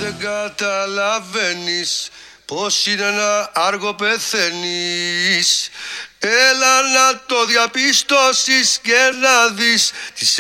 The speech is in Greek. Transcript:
δεν καταλαβαίνεις πως είναι να άργο πεθαίνεις. Έλα να το διαπιστώσεις και να δεις τις